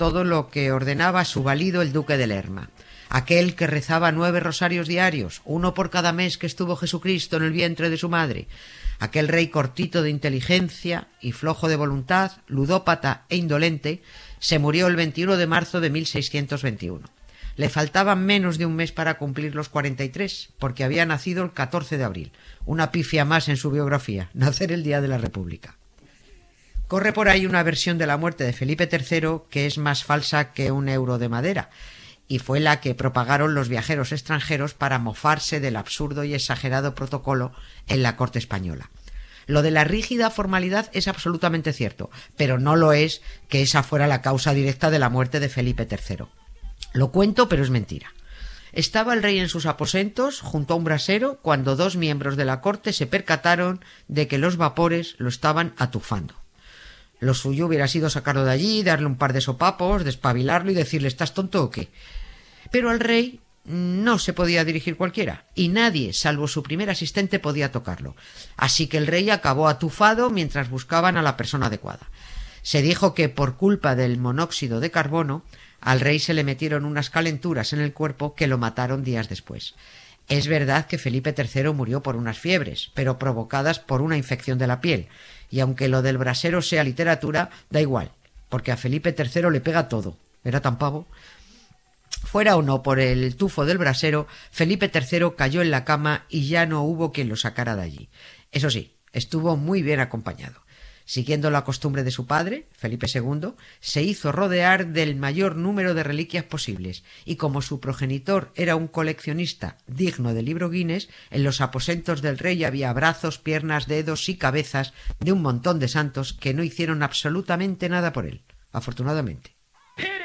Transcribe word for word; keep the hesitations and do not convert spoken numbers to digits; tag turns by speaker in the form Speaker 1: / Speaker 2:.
Speaker 1: todo lo que ordenaba su valido el duque de Lerma, aquel que rezaba nueve rosarios diarios, uno por cada mes que estuvo Jesucristo en el vientre de su madre, aquel rey cortito de inteligencia y flojo de voluntad, ludópata e indolente, se murió el veintiuno de marzo de mil seiscientos veintiuno. Le faltaban menos de un mes para cumplir los cuarenta y tres, porque había nacido el catorce de abril, una pifia más en su biografía, nacer el día de la República. Corre por ahí una versión de la muerte de Felipe tercero que es más falsa que un euro de madera, y fue la que propagaron los viajeros extranjeros para mofarse del absurdo y exagerado protocolo en la corte española. Lo de la rígida formalidad es absolutamente cierto, pero no lo es que esa fuera la causa directa de la muerte de Felipe tercero. Lo cuento, pero es mentira. Estaba el rey en sus aposentos, junto a un brasero, cuando dos miembros de la corte se percataron de que los vapores lo estaban atufando. Lo suyo hubiera sido sacarlo de allí, darle un par de sopapos, despabilarlo y decirle ¿estás tonto o qué? Pero al rey no se podía dirigir cualquiera, y nadie, salvo su primer asistente, podía tocarlo. Así que el rey acabó atufado mientras buscaban a la persona adecuada. Se dijo que por culpa del monóxido de carbono, al rey se le metieron unas calenturas en el cuerpo que lo mataron días después. Es verdad que Felipe tercero murió por unas fiebres, pero provocadas por una infección de la piel, y aunque lo del brasero sea literatura, da igual, porque a Felipe tercero le pega todo. ¿Era tan pavo? Fuera o no por el tufo del brasero, Felipe tercero cayó en la cama y ya no hubo quien lo sacara de allí. Eso sí, estuvo muy bien acompañado. Siguiendo la costumbre de su padre, Felipe segundo, se hizo rodear del mayor número de reliquias posibles, y como su progenitor era un coleccionista digno del libro Guinness, en los aposentos del rey había brazos, piernas, dedos y cabezas de un montón de santos que no hicieron absolutamente nada por él, afortunadamente.